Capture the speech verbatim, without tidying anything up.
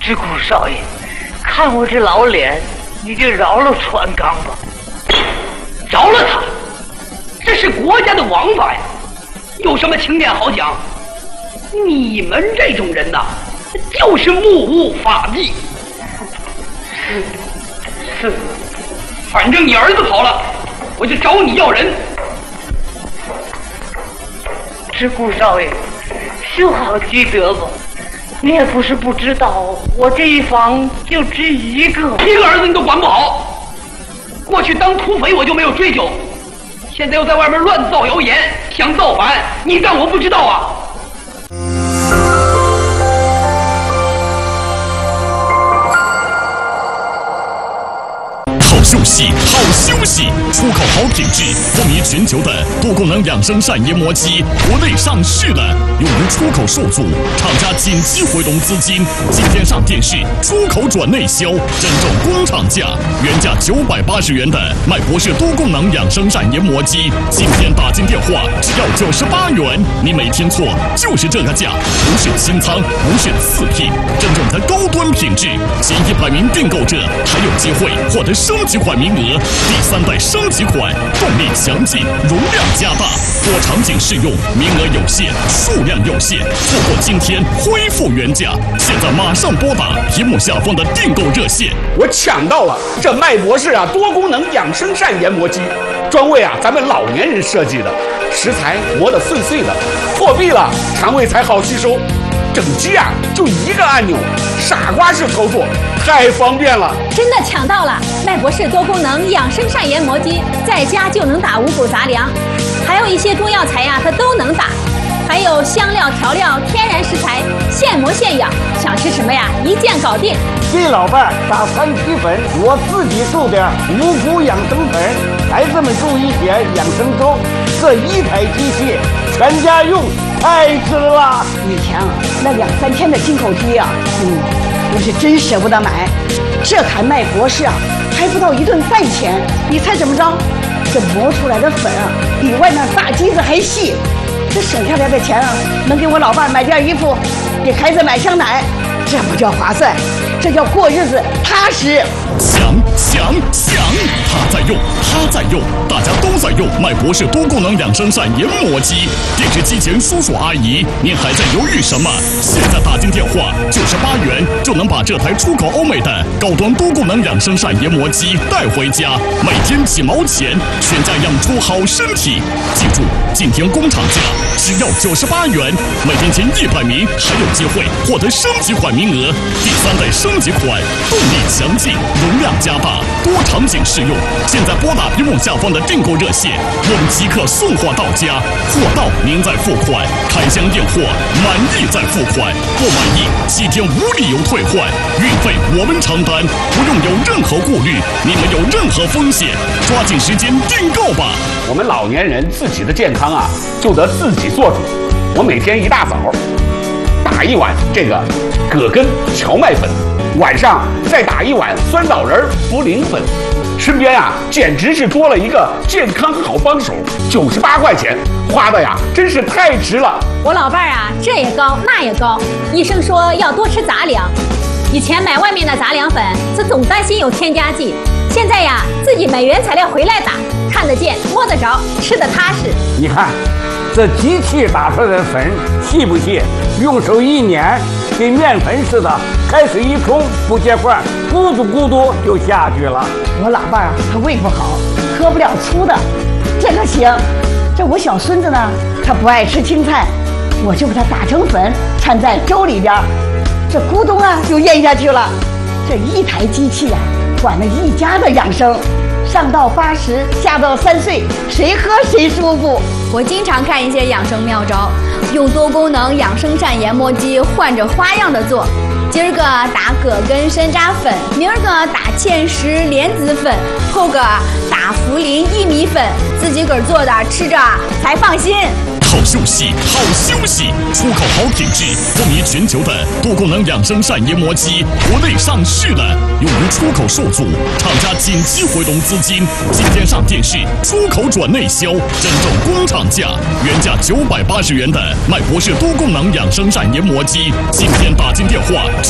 知苦少爷，看我这老脸，你就饶了船刚吧。饶了他，这是国家的王法呀，有什么情面好讲？你们这种人呐，就是目无法纪。是是，反正你儿子跑了，我就找你要人。知苦少爷，修好积德吧。你也不是不知道，我这一房就只一个，一个儿子你都管不好。过去当土匪我就没有追究，现在又在外面乱造谣言，想造反，你当我不知道啊？ 好休息，好休息！出口好品质，风靡全球的多功能养生膳研磨机，国内上市了，用于出口受阻，厂家紧急回笼资金，今天上电视，出口转内销，真正工厂价，原价九百八十元的卖博士多功能养生膳研磨机，今天打进电话只要九十八元，你没听错，就是这个价，不是清仓，不是次品，真正的高端品质，前一百名订购者还有机会获得升级款名额，第三代升级款，动力强劲，容量加大，多场景适用，名额有限，数量有限，错过今天恢复原价，现在马上拨打屏幕下方的订购热线。 我抢到了这麦博士啊多功能养生膳研磨机，专为啊咱们老年人设计的，食材磨得碎碎的，破壁了肠胃才好吸收。整机啊就一个按钮，傻瓜式操作，太方便了。 真的抢到了麦博士多功能养生膳研磨机，在家就能打五谷杂粮，还有一些中药材呀它都能打，还有香料调料天然食材，现磨现养，想吃什么呀一键搞定。 给老伴儿打三七粉，我自己做点五谷养生粉，孩子们注一些养生粥，这一台机器全家用太值了。 以前啊，那两三千的进口机啊，嗯，我是真舍不得买。这台麦博士啊，还不到一顿饭钱。你猜怎么着？这磨出来的粉啊，比外面大机子还细。这省下来的钱啊，能给我老伴买件衣服，给孩子买箱奶，这不叫划算，这叫过日子踏实。 想想想，他在用，他在用，大家都在用麦博士多功能养生膳研磨机。电视机前叔叔阿姨，您还在犹豫什么？现在打进电话，九十八元就能把这台出口欧美的高端多功能养生膳研磨机带回家，每天几毛钱，全家养出好身体。记住，今天工厂价只要九十八元，每天前一百名还有机会获得升级款名额，第三代升级款，动力强劲，容量加大，多场景适用。现在拨打屏幕下方的订购热线，我们即刻送货到家，货到您再付款，开箱验货，满意再付款，不满意七天无理由退换，运费我们承担，不用有任何顾虑，你们有任何风险，抓紧时间订购吧。 我们老年人自己的健康啊，就得自己做主。我每天一大早打一碗这个葛根荞麦粉，晚上再打一碗酸枣仁茯苓粉，身边啊简直是多了一个健康好帮手。九十八块钱花的呀，真是太值了。 我老伴儿啊，这也高那也高，医生说要多吃杂粮。以前买外面的杂粮粉，是总担心有添加剂，现在呀自己买原材料回来打，看得见摸得着，吃得踏实。 你看这机器打出来的粉细不细？用手一捻，跟面粉似的，开水一冲不结块，咕嘟咕嘟就下去了。 我老伴儿啊，他胃不好，喝不了粗的，这个行。这我小孙子呢，他不爱吃青菜，我就把它打成粉，掺在粥里边，这咕咚啊就咽下去了。这一台机器啊，管了一家的养生，上到八十，下到三岁，谁喝谁舒服。 我经常看一些养生妙招，用多功能养生膳研磨机换着花样的做。今儿个打葛根山楂粉，明儿个打芡实莲子粉，后个打茯苓薏米粉，自己个儿做的，吃着才放心。 好休息，好休息！出口好品质，风靡全球的多功能养生膳研磨机，国内上市了，用于出口受阻，厂家紧急回笼资金，今天上电视，出口转内销，真正工厂价，原价九百八十元的麦博士多功能养生膳研磨机，今天打进电话。